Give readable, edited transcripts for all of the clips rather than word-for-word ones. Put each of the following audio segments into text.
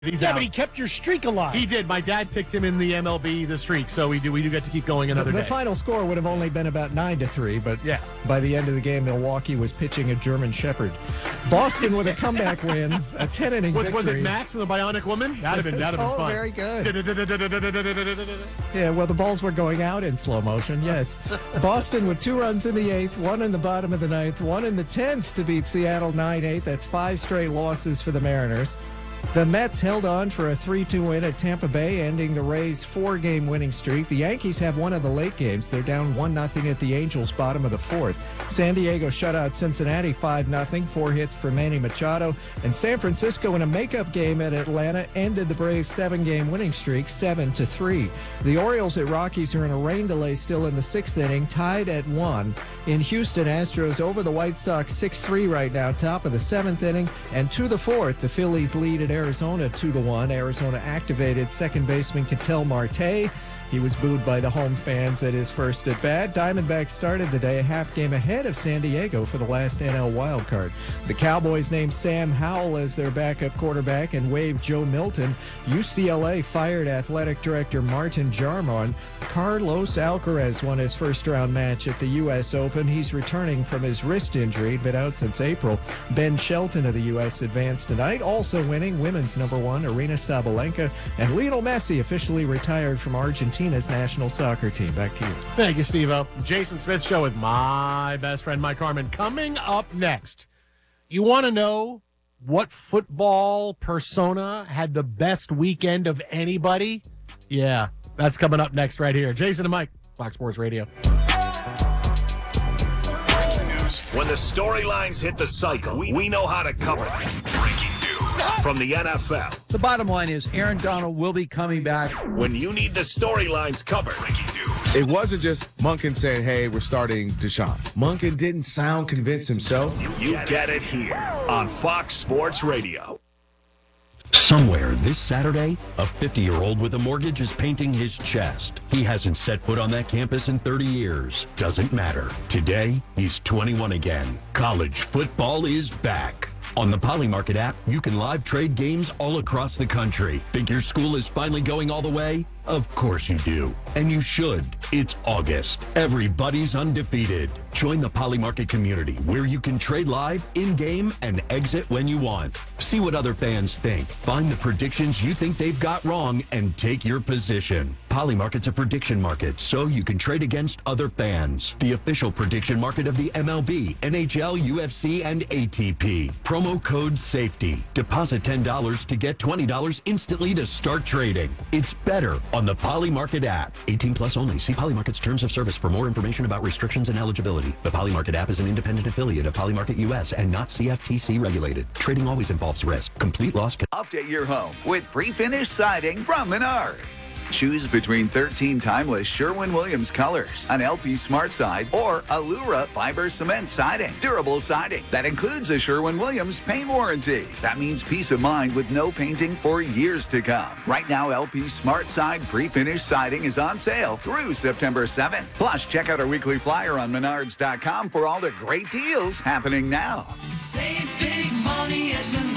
He's Yeah, out. but he kept your streak alive. He did. My dad picked him in the MLB, the streak, so we do get to keep going another The day. final score would have only been about 9-3, but Yeah. by the end of the game, Milwaukee was pitching a German Shepherd. Boston with a comeback win, a 10-inning victory. Was it Max from the Bionic Woman? That'd have been Oh, fun. very good. good. Yeah, well, the balls were going out in slow motion, yes. Boston with 2 runs in the 8th, 1 in the bottom of the 9th, 1 in the 10th to beat Seattle 9-8. That's 5 straight losses for the Mariners. The Mets held on for a 3-2 win at Tampa Bay, ending the Rays' 4-game winning streak. The Yankees have one of the late games. They're down 1-0 at the Angels' bottom of the 4th. San Diego shut out Cincinnati 5-0, 4 hits for Manny Machado. And San Francisco, in a makeup game at Atlanta, ended the Braves' 7-game winning streak 7-3. The Orioles at Rockies are in a rain delay still in the 6th inning, tied at 1. In Houston, Astros over the White Sox 6-3 right now, top of the 7th inning. And to the 4th, the Phillies lead at Arizona 2-1. Arizona activated second baseman Ketel Marte. He was booed by the home fans at his first at bat. Diamondbacks started the day a half game ahead of San Diego for the last NL wildcard. The Cowboys named Sam Howell as their backup quarterback and waived Joe Milton. UCLA fired athletic director Martin Jarmon. Carlos Alcaraz won his first-round match at the U.S. Open. He's returning from his wrist injury. He'd been out since April. Ben Shelton of the U.S. advanced tonight. Also winning, women's number 1, Arina Sabalenka. And Lionel Messi officially retired from Argentina's national soccer team. Back to you. Thank you, Steve-O. Jason Smith Show with my best friend, Mike Harmon. Coming up next, you want to know what football persona had the best weekend of anybody? Yeah, that's coming up next right here. Jason and Mike, Fox Sports Radio. When the storylines hit the cycle, we know how to cover them. Breaking news from the NFL. The bottom line is Aaron Donald will be coming back. When you need the storylines covered. Breaking news. It wasn't just Monken saying, hey, we're starting Deshaun. Monken didn't sound convinced himself. You get it here on Fox Sports Radio. Somewhere this Saturday, a 50-year-old with a mortgage is painting his chest. He hasn't set foot on that campus in 30 years. Doesn't matter. Today, he's 21 again. College football is back. On the Polymarket app, you can live trade games all across the country. Think your school is finally going all the way? Of course you do. And you should. It's August. Everybody's undefeated. Join the Polymarket community where you can trade live, in-game, and exit when you want. See what other fans think. Find the predictions you think they've got wrong and take your position. Polymarket's a prediction market, so you can trade against other fans. The official prediction market of the MLB, NHL, UFC, and ATP. Promo code SAFETY. Deposit $10 to get $20 instantly to start trading. It's better on the Polymarket app. 18 plus only. See Polymarket's terms of service for more information about restrictions and eligibility. The Polymarket app is an independent affiliate of Polymarket US and not CFTC regulated. Trading always involves risk. Complete loss. Update your home with pre-finished siding from Menards. Choose between 13 timeless Sherwin-Williams colors, an LP Smart Side, or Allura Fiber Cement Siding. Durable siding that includes a Sherwin-Williams paint warranty. That means peace of mind with no painting for years to come. Right now, LP Smart Side pre-finished siding is on sale through September 7th. Plus, check out our weekly flyer on Menards.com for all the great deals happening now. Save big money at Menards.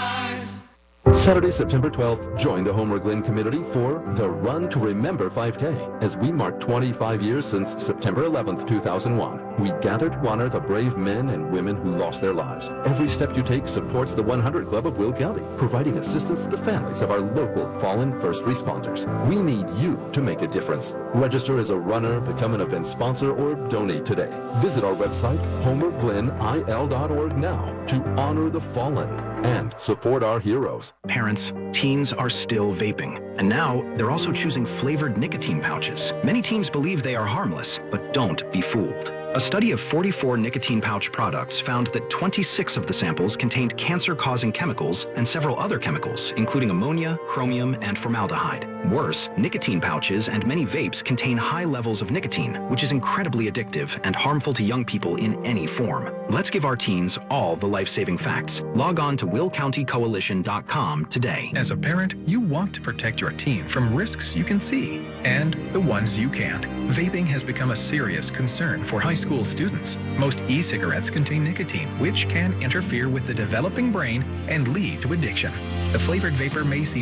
Saturday, September 12th, join the Homer Glenn community for the Run to Remember 5K as we mark 25 years since September 11th, 2001. We gather to honor the brave men and women who lost their lives. Every step you take supports the 100 Club of Will County, providing assistance to the families of our local fallen first responders. We need you to make a difference. Register as a runner, become an event sponsor, or donate today. Visit our website, homerglennil.org now to honor the fallen and support our heroes. Parents, teens are still vaping, and now they're also choosing flavored nicotine pouches. Many teens believe they are harmless, but don't be fooled. A study of 44 nicotine pouch products found that 26 of the samples contained cancer-causing chemicals and several other chemicals, including ammonia, chromium, and formaldehyde. Worse, nicotine pouches and many vapes contain high levels of nicotine, which is incredibly addictive and harmful to young people in any form. Let's give our teens all the life-saving facts. Log on to willcountycoalition.com today. As a parent, you want to protect your teen from risks you can see and the ones you can't. Vaping has become a serious concern for high school students. Most e-cigarettes contain nicotine, which can interfere with the developing brain and lead to addiction. The flavored vapor may seem